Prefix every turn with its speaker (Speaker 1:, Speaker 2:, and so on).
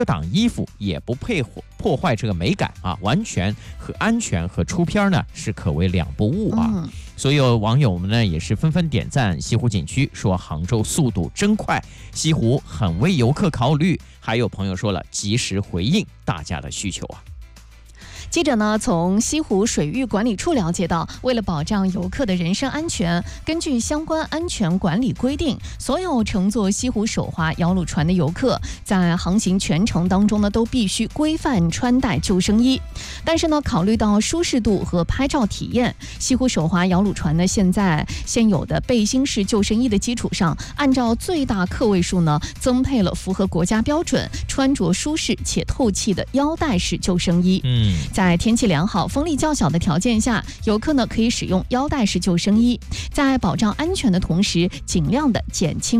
Speaker 1: 档衣服也不破坏这个美感啊，完全和安全和出片呢是可谓两不误啊。所有网友们呢也是纷纷点赞西湖景区，说杭州速度真快，西湖很为游客考虑。还有朋友说了，及时回应大家的需求啊。
Speaker 2: 记者呢从西湖水域管理处了解到，为了保障游客的人身安全，根据相关安全管理规定，所有乘坐西湖首华摇橹船的游客在航行全程当中呢都必须规范穿戴救生衣。但是呢，考虑到舒适度和拍照体验，西湖首华摇橹船呢现有的背心式救生衣的基础上，按照最大客位数呢增配了符合国家标准、穿着舒适且透气的腰带式救生衣。在天气良好、风力较小的条件下，游客呢可以使用腰带式救生衣，在保障安全的同时，尽量的减轻